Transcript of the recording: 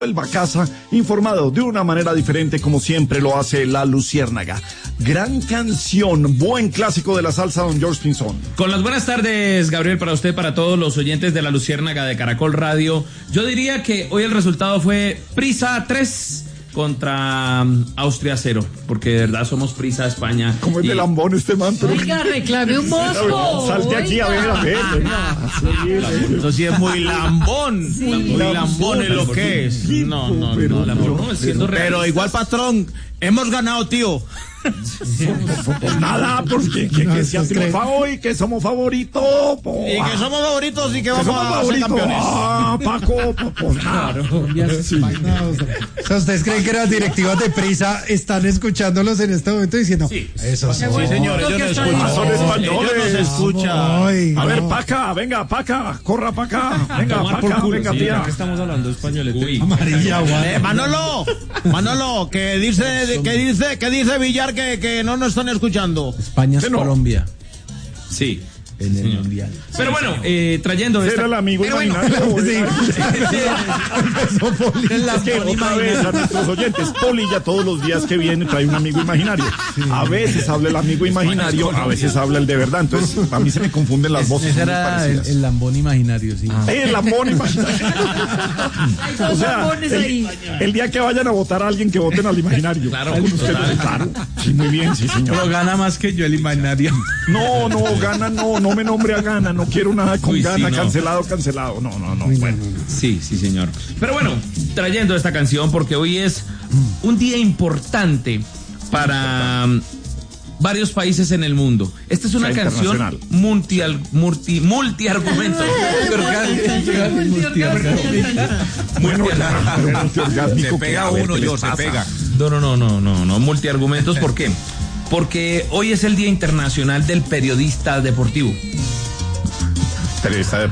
Vuelva a casa informado de una manera diferente como siempre lo hace La Luciérnaga. Gran canción, buen clásico de la salsa, don George Pinzón. Con las buenas tardes, Gabriel, para usted, para todos los oyentes de La Luciérnaga de Caracol Radio. Yo diría que hoy el resultado fue Prisa 3 contra Austria 0, porque de verdad somos Prisa España. Como es de lambón este man, pero... Oiga, reclame un mosco. Salte aquí a ver. Eso sí es muy lambón. Sí. Muy lambón es lo que es. No, lambón no, siendo real. Pero igual, patrón, hemos ganado, tío. Pues nada, porque que se ha triunfado hoy, que somos favoritos. Y que somos favoritos y que vamos a ser campeones. Paco, pues claro. O sea, ¿ustedes creen que las directivas de Prisa están escuchándolos en este momento diciendo eso? Sí, señores, yo no escucho. Son españoles. Ellos nos escuchan. Ay, A ver, Paca, venga, Paca, corra para acá. Venga, Paca, venga, tía. Estamos hablando español. amarilla, guay. Manolo, que dice Villar que no nos están escuchando. España es No. Colombia Sí. en el mundial. Pero bueno, trayendo Era el amigo imaginario. Es que otra vez a nuestros oyentes, Poli ya todos los días que viene trae un amigo imaginario. A veces habla el amigo imaginario, a veces habla el de verdad. Entonces, a mí se me confunden las voces. Ese son muy era parecidas. el lambón imaginario, sí. El lambón imaginario. O sea, el día que vayan a votar a alguien, que voten al imaginario. Claro, Claro. Sí, muy bien, sí, señor. Pero gana más que yo el imaginario. No, Gana, no me nombre a Gana, no quiero nada con Uy, Gana, sí, no. cancelado. No. Bueno. Sí, señor. Pero bueno, trayendo esta canción porque hoy es un día importante para varios países en el mundo. Esta es una O sea, canción multiargumento. Bueno, multiorgásmico. Se pega uno, ¿qué yo, les se pasa? pega. No, multiargumentos. ¿Por qué? Porque hoy es el Día Internacional del Periodista Deportivo. Periodista